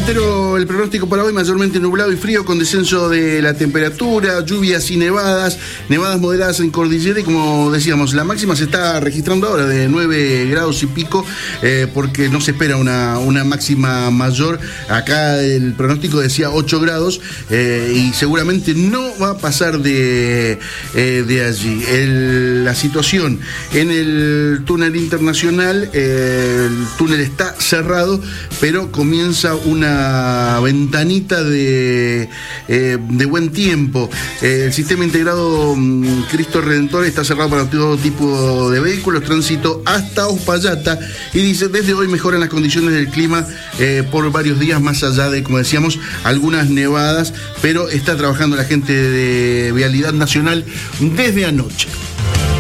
reitero el pronóstico para hoy: mayormente nublado y frío, con descenso de la temperatura, lluvias y nevadas moderadas en cordillera, y como decíamos, la máxima se está registrando ahora de 9 grados y pico, porque no se espera una máxima mayor. Acá el pronóstico decía 8 grados, y seguramente no va a pasar de allí. La situación en el túnel internacional, el túnel está cerrado, pero comienza una ventanita de buen tiempo. El sistema integrado Cristo Redentor está cerrado para todo tipo de vehículos, tránsito hasta Uspallata, y dice: desde hoy mejoran las condiciones del clima por varios días, más allá de, como decíamos, algunas nevadas, pero está trabajando la gente de Vialidad Nacional desde anoche.